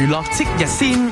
娛樂即日先。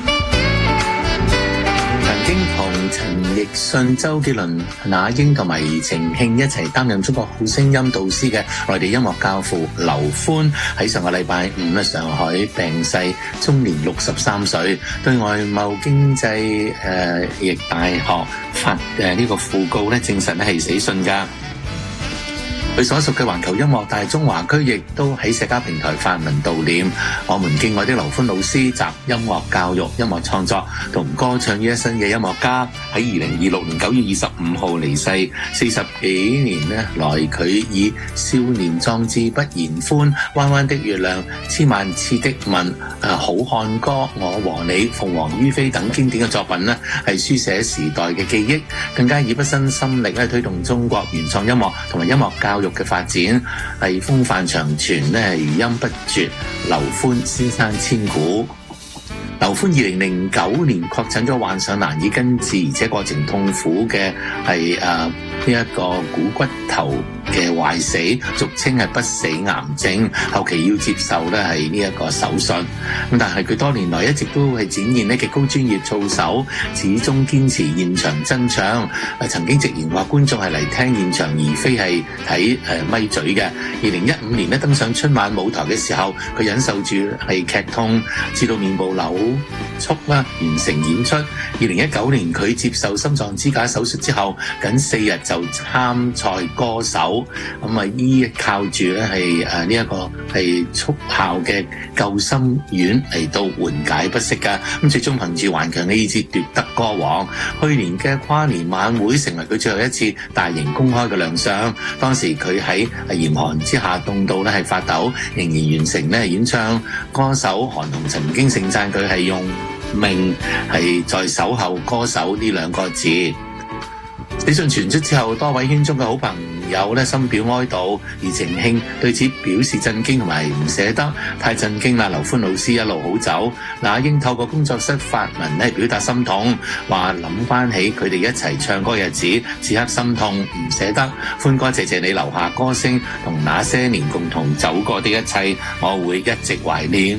曾經同陳奕迅、周杰倫、那英同埋庾澄慶一齊擔任中國好聲音導師嘅內地音樂教父劉歡，喺上個禮拜五喺上海病逝，終年63歲。對外貿經濟亦大學發呢個訃告咧，證實咧係死訊㗎。佢所屬嘅環球音樂大中華區亦都喺社交平台發文悼念我們敬愛的劉歡老師，集音樂教育、音樂創作同歌唱於一身嘅音樂家，喺2026年9月25號離世。40幾年來，佢以少年壯志不言歡、彎彎的月亮、千萬次的問、好漢歌、我和你、鳳凰于飛等經典嘅作品咧，係書寫時代嘅記憶，更加以畢生心力咧推動中國原創音樂同埋音樂教育嘅發展，係風範長存咧，餘音不絕。劉歡先生千古。劉歡2009年確診咗患上難以根治，而且過程痛苦嘅係呢一個股骨頭嘅壞死，俗稱係不死癌症，後期要接受咧係呢一個手術。咁但係佢多年來一直都係展現呢極高專業操守，始終堅持現場真唱。曾經直言話觀眾係嚟聽現場，而非係睇咪嘴嘅。2015年咧登上春晚舞台嘅時候，佢忍受住係劇痛，至到面部扭曲啦，完成演出。2019年佢接受心臟支架手術之後，僅4日就參賽歌手，咁啊依靠住咧係呢一個係速效嘅救心丸嚟到緩解不適噶，咁最終憑住頑強嘅意志奪得歌王。去年嘅跨年晚會成為佢最後一次大型公開嘅亮相，當時佢喺嚴寒之下凍到咧係發抖，仍然完成咧演唱。歌手韓紅曾經盛讚佢係用命係在守候歌手呢2個字。死訊傳出之後，多位圈中嘅好朋友咧深表哀悼，而庾澄慶對此表示震驚同埋唔捨得，太震驚啦！劉歡老師一路好走。那英透過工作室發文咧表達心痛，話諗翻起佢哋一齊唱歌嘅日子，此刻心痛唔捨得。歡哥謝謝你留下歌聲同那些年共同走過的一切，我會一直懷念。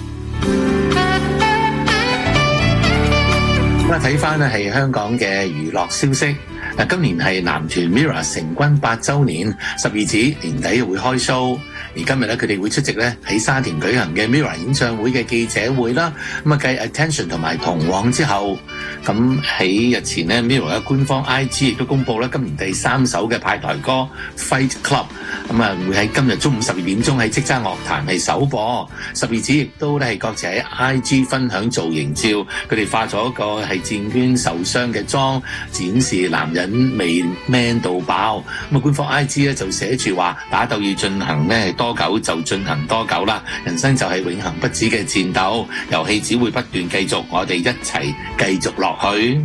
咁啊，睇翻咧係香港嘅娛樂消息。今年係男團 MIRROR 成軍8週年，十二指年底會開 show。而今日咧，佢哋會出席咧喺沙田舉行嘅 MIRROR 演唱會嘅記者會啦。咁啊，繼 Attention 同埋同往之後，咁喺日前咧 MIRROR 嘅官方 IG 亦都公布啦今年第3首嘅派台歌 Fight Club。咁啊，會喺今日中午12點鐘喺叱咤樂壇係首播。十二指亦都咧係各自喺 IG 分享造型照，佢哋化咗個係戰捐受傷嘅妝，展示男人未 man 到爆。咁啊，官方 IG 咧就寫住話打鬥要進行咧多久就進行多久啦，人生就係永恆不止嘅戰鬥，遊戲只會不斷繼續，我哋一齊繼續落去。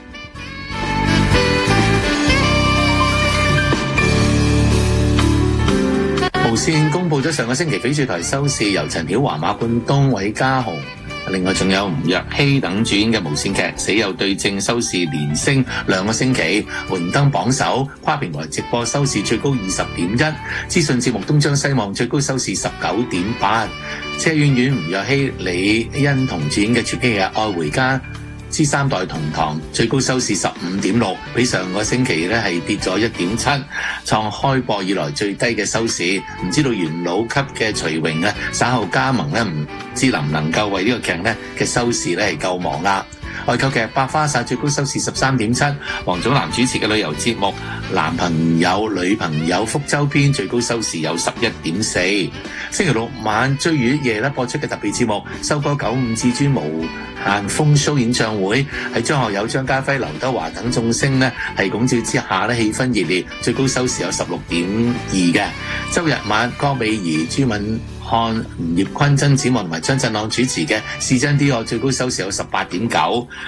無線公布咗上個星期翡翠台收視，由陳曉華、馬冠東、韋家雄，另外仲有吳若希等主演嘅無線劇《死有對證》收視連升2個星期，榮登榜首。跨平台直播收視最高20.1，資訊節目東張西望最高收視19.8。車婉婉、吳若希、李欣彤主演嘅傳奇劇《愛回家》之3代同堂最高收視15.6，比上個星期咧係跌咗1.7，創開播以來最低嘅收視。唔知道元老級嘅徐榮啊，稍後加盟咧，唔知能唔能夠為呢個劇咧嘅收視咧係救亡啦。外購劇《百花殺》最高收視13.7，黃祖藍主持嘅旅遊節目《男朋友女朋友福州篇》最高收視有11.4。星期六晚追月夜咧播出嘅特別節目《收歌95至尊無限風 show 演唱會》，喺張學友、張家輝、劉德華等眾星咧係拱照之下咧氣氛熱烈，最高收視有16.2嘅。周日晚江美儀、朱敏漢、吳業坤、曾子墨同埋張振朗主持嘅《是真啲愛》最高收視有18.9。